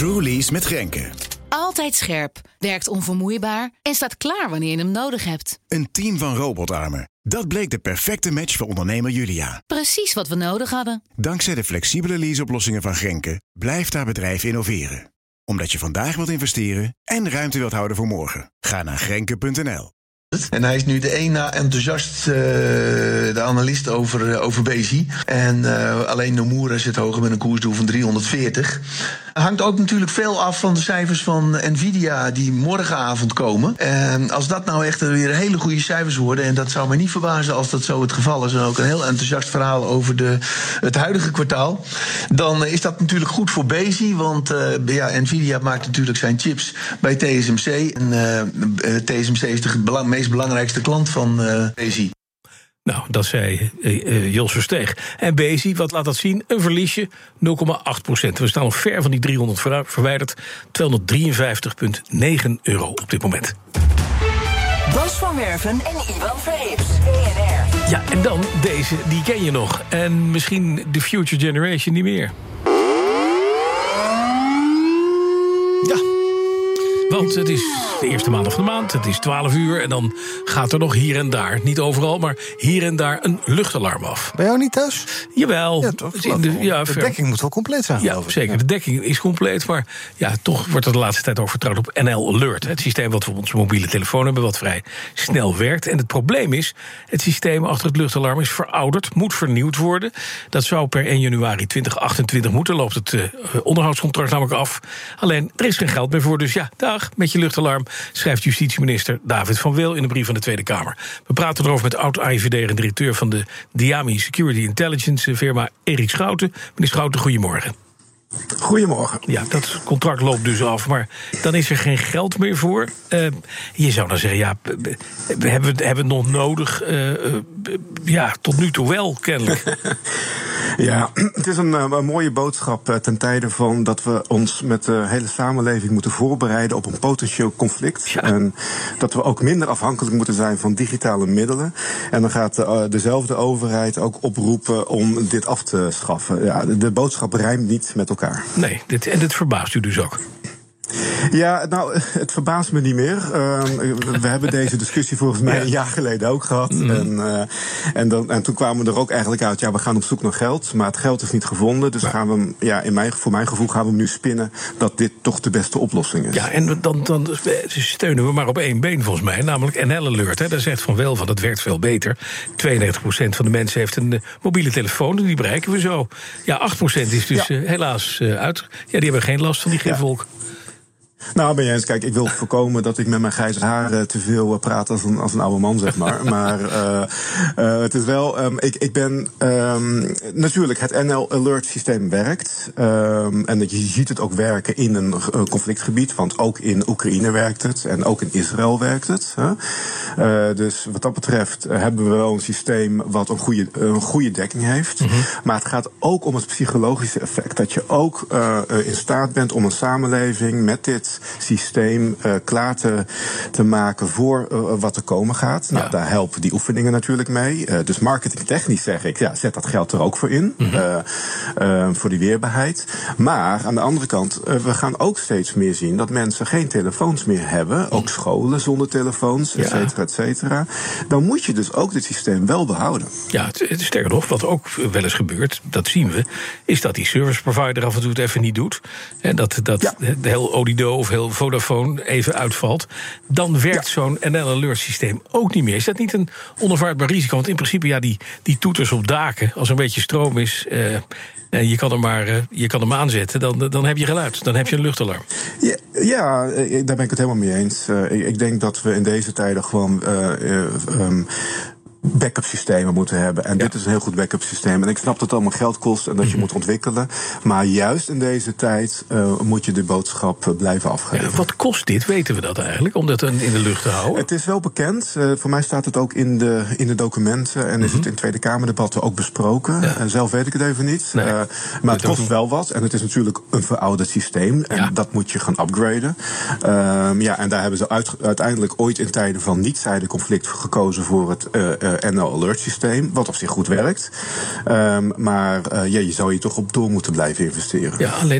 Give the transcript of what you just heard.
True Lease met Grenke. Altijd scherp, werkt onvermoeibaar en staat klaar wanneer je hem nodig hebt. Een team van robotarmen. Dat bleek de perfecte match voor ondernemer Julia. Precies wat we nodig hadden. Dankzij de flexibele leaseoplossingen van Grenke blijft haar bedrijf innoveren. Omdat je vandaag wilt investeren en ruimte wilt houden voor morgen. Ga naar Grenke.nl. En hij is nu de één na enthousiast, de analist over Bezi. En alleen Nomura zit hoger met een koersdoel van 340. Hangt ook natuurlijk veel af van de cijfers van Nvidia die morgenavond komen. En als dat nou echt weer hele goede cijfers worden, en dat zou mij niet verbazen als dat zo het geval is, en ook een heel enthousiast verhaal over het huidige kwartaal, dan is dat natuurlijk goed voor Bezi. Want Nvidia maakt natuurlijk zijn chips bij TSMC. En TSMC is de meest belangrijkste klant van Bezi. Nou, dat zei Jos Versteeg. En Bezi, wat laat dat zien? Een verliesje, 0,8%. We staan nog ver van die 300 verwijderd. 253,9 euro op dit moment. Bas van Werven en Ivan Verrips, BNR. Ja, en dan deze, die ken je nog. En misschien de Future Generation niet meer. Ja. Want het is de eerste maandag van de maand, het is 12 uur... en dan gaat er nog hier en daar, niet overal... maar hier en daar een luchtalarm af. Bij jou niet thuis? Jawel. Ja, toch? De dekking moet wel compleet zijn. Ja, zeker. De dekking is compleet, maar ja, toch wordt er de laatste tijd ook vertrouwd op NL Alert. Het systeem wat we op onze mobiele telefoon hebben, wat vrij snel werkt. En het probleem is, het systeem achter het luchtalarm is verouderd... moet vernieuwd worden. Dat zou per 1 januari 2028 moeten. Loopt het onderhoudscontract namelijk af. Alleen, er is geen geld meer voor, dus ja, dag met je luchtalarm... schrijft justitieminister David van Weel in een brief van de Tweede Kamer. We praten erover met oud-AIVD en directeur van de Diami Security Intelligence firma Erik Schouten. Meneer Schouten, goedemorgen. Goedemorgen. Ja, dat contract loopt dus af, maar dan is er geen geld meer voor. Je zou dan zeggen, ja, we hebben het nog nodig. Tot nu toe wel, kennelijk. Ja, het is een mooie boodschap ten tijde van dat we ons met de hele samenleving moeten voorbereiden op een potentieel conflict. Ja. En dat we ook minder afhankelijk moeten zijn van digitale middelen. En dan gaat dezelfde overheid ook oproepen om dit af te schaffen. Ja, de boodschap rijmt niet met elkaar. Nee, dit verbaast u dus ook. Ja, nou, het verbaast me niet meer. We hebben deze discussie volgens mij een jaar geleden ook gehad. En toen kwamen we er ook eigenlijk uit, ja, we gaan op zoek naar geld. Maar het geld is niet gevonden. Dus gaan we hem, voor mijn gevoel gaan we hem nu spinnen dat dit toch de beste oplossing is. Ja, en dan steunen we maar op één been volgens mij. Namelijk NL Alert. Hè. Daar zegt Van Wel van, dat werkt veel beter. 92% van de mensen heeft een mobiele telefoon. En die bereiken we zo. Ja, 8% is dus helaas uit. Ja, die hebben geen last van die gifwolk. Nou, ben je eens, kijk, ik wil voorkomen dat ik met mijn grijze haren te veel praat als een oude man, zeg maar. Maar het is wel, ik ben, natuurlijk, het NL Alert systeem werkt. En dat je ziet het ook werken in een conflictgebied, want ook in Oekraïne werkt het en ook in Israël werkt het. Dus wat dat betreft hebben we wel een systeem wat een goede dekking heeft. Mm-hmm. Maar het gaat ook om het psychologische effect. Dat je ook in staat bent om een samenleving met dit systeem klaar te maken voor wat er komen gaat. Nou, daar helpen die oefeningen natuurlijk mee. Dus marketingtechnisch zeg ik, ja, zet dat geld er ook voor in. Mm-hmm. Voor die weerbaarheid. Maar aan de andere kant, we gaan ook steeds meer zien dat mensen geen telefoons meer hebben. Ook scholen zonder telefoons, et cetera, et cetera. Dan moet je dus ook dit systeem wel behouden. Ja, het sterker nog, wat ook wel eens gebeurt, dat zien we, is dat die service provider af en toe het even niet doet. En dat de heel Odido of heel Vodafone even uitvalt, dan werkt zo'n NL Alert systeem ook niet meer. Is dat niet een onaanvaardbaar risico? Want in principe, die toeters op daken, als er een beetje stroom is, en je kan hem aanzetten, dan heb je geluid. Dan heb je een luchtalarm. Ja, daar ben ik het helemaal mee eens. Ik denk dat we in deze tijden gewoon backup systemen moeten hebben. En dit is een heel goed backup systeem. En ik snap dat het allemaal geld kost en dat je moet ontwikkelen. Maar juist in deze tijd moet je de boodschap blijven afgeven. Ja, wat kost dit? Weten we dat eigenlijk? Om dat in de lucht te houden? Het is wel bekend. Voor mij staat het ook in de documenten. En is het in Tweede Kamerdebatten ook besproken. Ja. Zelf weet ik het even niet. Nee, maar het kost wel wat. En het is natuurlijk een verouderd systeem. En dat moet je gaan upgraden. En daar hebben ze uiteindelijk ooit in tijden van niet-zijdeconflict gekozen voor het NL Alert systeem, wat op zich goed werkt. Maar je zou hier toch op door moeten blijven investeren. Ja, alleen